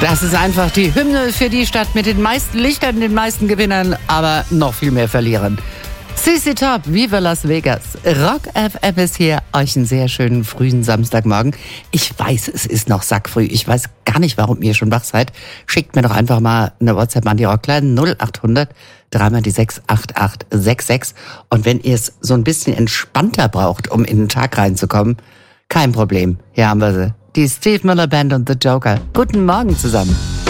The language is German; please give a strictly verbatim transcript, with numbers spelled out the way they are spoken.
Das ist einfach die Hymne für die Stadt mit den meisten Lichtern, den meisten Gewinnern, aber noch viel mehr Verlierern. C C Top, Viva Las Vegas. Rock F M ist hier. Euch einen sehr schönen frühen Samstagmorgen. Ich weiß, es ist noch sackfrüh. Ich weiß gar nicht, warum ihr schon wach seid. Schickt mir doch einfach mal eine WhatsApp an die Rockline null acht hundert dreimal die sechs acht acht sechs sechs. Und wenn ihr es so ein bisschen entspannter braucht, um in den Tag reinzukommen, kein Problem. Hier haben wir sie. Die Steve Miller Band und The Joker. Guten Morgen zusammen.